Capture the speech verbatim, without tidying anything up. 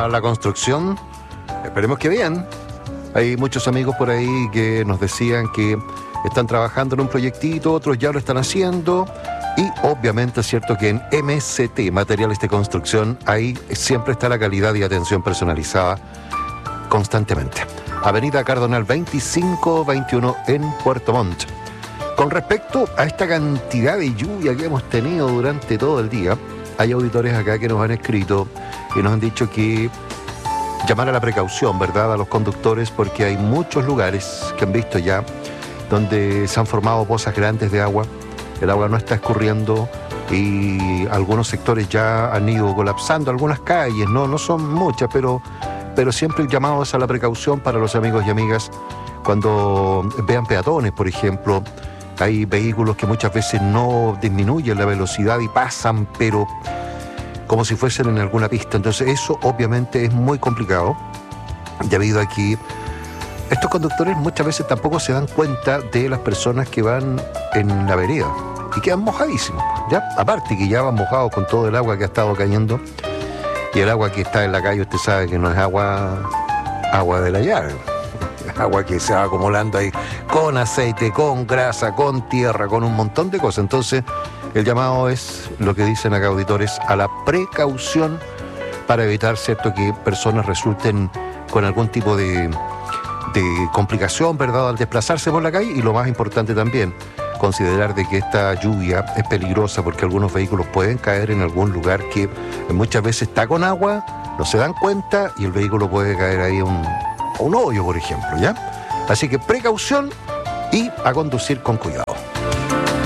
va la construcción? Esperemos que bien. Hay muchos amigos por ahí que nos decían que están trabajando en un proyectito, otros ya lo están haciendo. Y obviamente es cierto que en M S T, Materiales de Construcción, ahí siempre está la calidad y atención personalizada constantemente. Avenida Cardonal veinticinco veintiuno en Puerto Montt. Con respecto a esta cantidad de lluvia que hemos tenido durante todo el día, hay auditores acá que nos han escrito y nos han dicho que llamar a la precaución, ¿verdad?, a los conductores, porque hay muchos lugares que han visto ya donde se han formado pozas grandes de agua, el agua no está escurriendo y algunos sectores ya han ido colapsando, algunas calles, no, no son muchas, pero, pero siempre el llamado es a la precaución para los amigos y amigas cuando vean peatones, por ejemplo. Hay vehículos que muchas veces no disminuyen la velocidad y pasan, pero como si fuesen en alguna pista. Entonces eso obviamente es muy complicado, debido a que estos conductores muchas veces tampoco se dan cuenta de las personas que van en la vereda y quedan mojadísimos, ¿ya? Aparte que ya van mojados con todo el agua que ha estado cayendo, y el agua que está en la calle usted sabe que no es agua, agua de la llave. Agua que se va acumulando ahí con aceite, con grasa, con tierra, con un montón de cosas. Entonces el llamado es, lo que dicen acá auditores, a la precaución para evitar, ¿cierto?, que personas resulten con algún tipo de, de complicación, ¿verdad?, al desplazarse por la calle. Y lo más importante también, considerar de que esta lluvia es peligrosa porque algunos vehículos pueden caer en algún lugar que muchas veces está con agua, no se dan cuenta y el vehículo puede caer ahí a un, a un hoyo, por ejemplo, ¿ya? Así que precaución y a conducir con cuidado.